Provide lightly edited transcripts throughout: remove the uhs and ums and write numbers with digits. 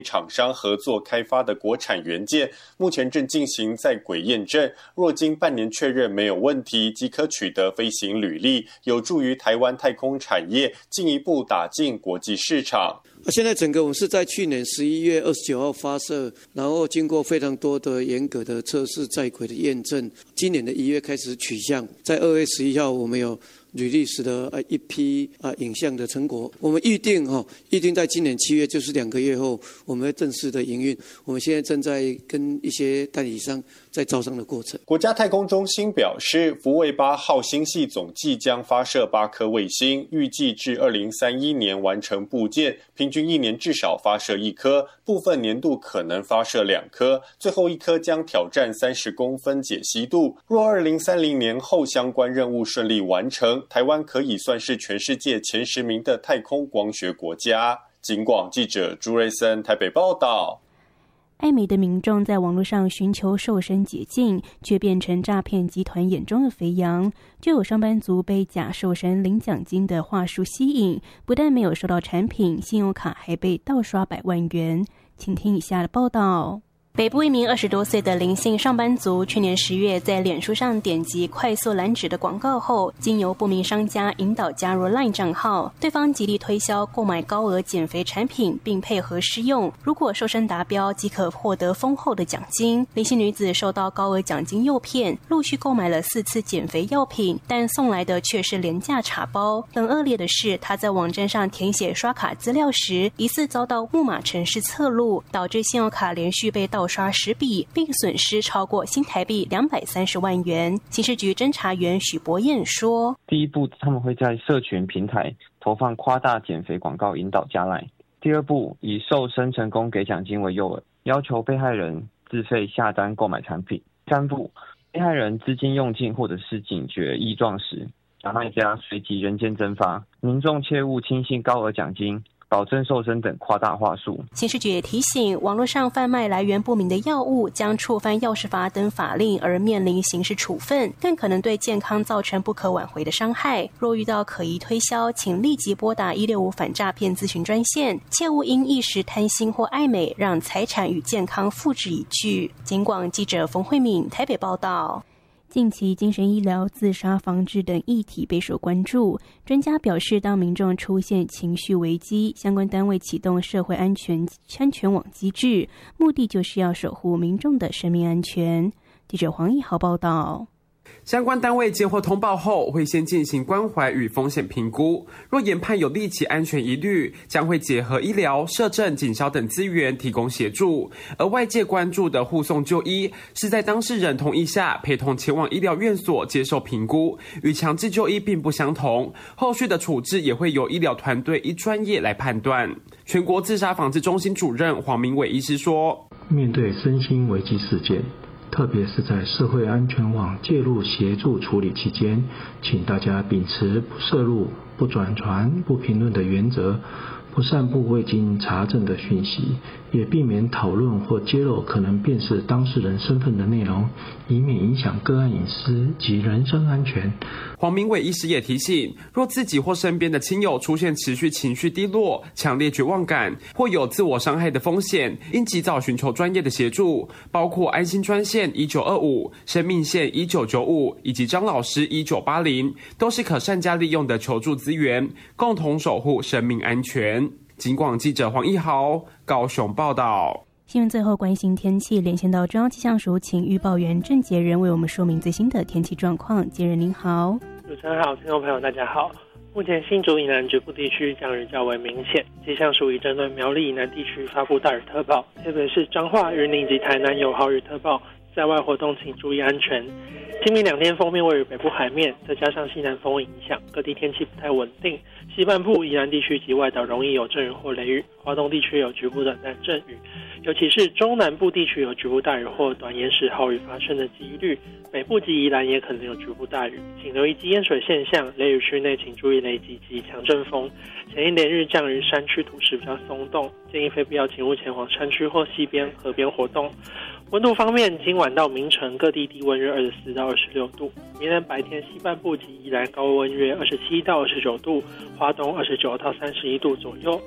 厂商合作开发的国产元件，目前正进行在轨验证，若经半年确认没有问题，即可取得飞行履历，有助于台湾太空产业进一步打进国际市场。 现在整个我们是在去年11月29号发射，然后经过非常多的严格的测试在轨的验证，今年的1月开始取向，在2月11号我们有release的一批影像的成果，我们预定在今年7月，就是2个月后，我们会正式的营运。我们现在正在跟一些代理商在招商的过程。 国家太空中心表示，福卫8号星系总计将发射8颗卫星，预计至2031年完成部件，平均1年至少发射1颗，部分年度可能发射2颗，最后1颗将挑战30公分解析度。若2030年后相关任务顺利完成，台湾可以算是全世界前10名的太空光学国家。警广记者朱瑞森台北报道。 爱美的民众在网络上寻求瘦身捷径，却变成诈骗集团眼中的肥羊。就有上班族被假瘦身领奖金的话术吸引，不但没有收到产品，信用卡还被盗刷100万元。请听以下的报道。北部一名20多岁的林姓上班族，去年10月在脸书上点击快速燃脂的广告后，经由不明商家引导加入 LINE 账号，对方极力推销购买高额减肥产品，并配合试用，如果瘦身达标即可获得丰厚的奖金。林姓女子受到高额奖金诱骗，陆续购买了4次减肥药品，但送来的却是廉价茶包。更恶劣的是，她在网站上填写刷卡资料时，疑似遭到木马程式侧录，导致信用卡连续被盗刷10笔，并损失超过新台币230万元。刑事局侦查员许博彦说， 第一步他们会在社群平台投放夸大减肥广告引导加赖。第二步以瘦身成功给奖金为诱饵，要求被害人自费下单购买产品。3步被害人资金用尽或者是警觉异状时，假卖家随即人间蒸发，民众切勿轻信高额奖金、保证瘦身等夸大话术。 刑事局也提醒，网络上贩卖来源不明的药物将触犯药事法等法令而面临刑事处分，更可能对健康造成不可挽回的伤害。若遇到可疑推销，请立即拨打165反诈骗咨询专线，切勿因一时贪心或爱美，让财产与健康付之一炬。警广记者冯慧敏台北报道。近期精神医疗、自杀防治等议题备受关注。专家表示，当民众出现情绪危机，相关单位启动社会安全网机制，目的就是要守护民众的生命安全。记者黄义豪报道。 相关单位接获通报后，会先进行关怀与风险评估，若研判有立即安全疑虑，将会结合医疗、社政、警消等资源提供协助。而外界关注的护送就医，是在当事人同意下陪同前往医疗院所接受评估，与强制就医并不相同。后续的处置也会由医疗团队依专业来判断。全国自杀防治中心主任黄明伟医师说， 面对身心危机事件，特别是在社会安全网介入协助处理期间，请大家秉持不涉入、不转传、不评论的原则，不散布未经查证的讯息，也避免讨论或揭露可能辨识当事人身份的内容，以免影响个案隐私及人身安全。 黄明伟医师也提醒，若自己或身边的亲友出现持续情绪低落、强烈绝望感，或有自我伤害的风险，应及早寻求专业的协助，包括安心专线1925、生命线1995以及张老师1980，都是可善加利用的求助资源，共同守护生命安全。警广记者黄义豪高雄报道。 新闻最后关心天气，连线到中央气象署，请预报员郑杰仁为我们说明最新的天气状况。杰仁您好。 主持人好，听众朋友大家好。目前新竹以南局部地区降雨较为明显，气象署已针对苗栗以南地区发布大雨特报，特别是彰化、云林及台南有豪雨特报，在外活动请注意安全。今明2天锋面位于北部海面，再加上西南风影响，各地天气不太稳定。西半部宜兰地区及外岛容易有阵雨或雷雨，华东地区有局部短暂阵雨，尤其是中南部地区有局部大雨或短延时豪雨发生的几率。北部及宜兰也可能有局部大雨，请留意积淹水现象。雷雨区内请注意雷击及强阵风。前一连日降雨，山区土势比较松动，建议非必要请勿前往山区或溪边、河边活动。温度方面，今晚到明晨各地低温约24到26度，明天白天西半部及宜兰高温约27到29度，花东29到31度左右。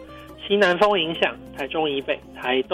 西南风影响台中以北、台东